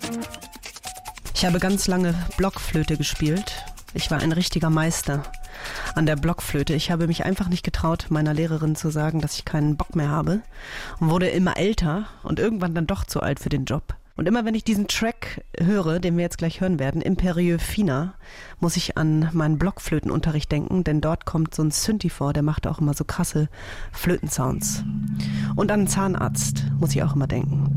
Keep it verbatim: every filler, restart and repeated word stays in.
Ich habe ganz lange Blockflöte gespielt. Ich war ein richtiger Meister an der Blockflöte. Ich habe mich einfach nicht getraut, meiner Lehrerin zu sagen, dass ich keinen Bock mehr habe und wurde immer älter und irgendwann dann doch zu alt für den Job. Und immer wenn ich diesen Track höre, den wir jetzt gleich hören werden, Imperieux Fina, muss ich an meinen Blockflötenunterricht denken, denn dort kommt so ein Synthi vor, der macht auch immer so krasse Flötensounds. Und an einen Zahnarzt muss ich auch immer denken.